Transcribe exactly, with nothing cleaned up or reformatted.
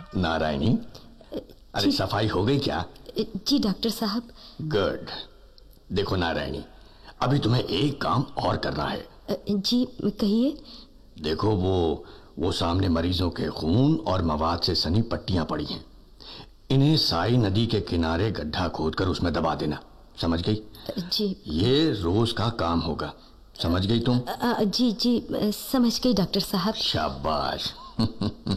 नारायणी, अरे सफाई हो गई क्या? जी डॉक्टर साहब। गुड। देखो नारायणी, अभी तुम्हें एक काम और करना है। जी कहिए। देखो वो वो सामने मरीजों के खून और मवाद से सनी पट्टियां पड़ी हैं। इन्हें साई नदी के किनारे गड्ढा खोदकर उसमें दबा देना, समझ गई? जी। ये रोज का काम होगा, समझ गई तुम? आ, जी जी समझ गई डॉक्टर साहब। शाबाश।